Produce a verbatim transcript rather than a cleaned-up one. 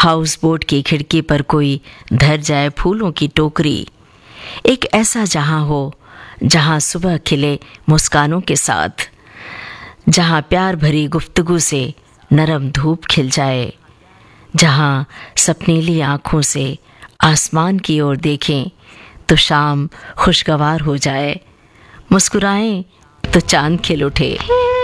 House boat की खिड़की पर कोई धर जाए फूलों की टोकरी। एक ऐसा जहां हो जहां सुबह खिले मुस्कानों के साथ, जहां प्यार भरी गुफ्तगू से नरम धूप खिल जाए, जहां सपनीली आंखों से आसमान की ओर देखें तो शाम खुशगवार हो जाए, मुस्कुराएं तो चांद खिल उठे।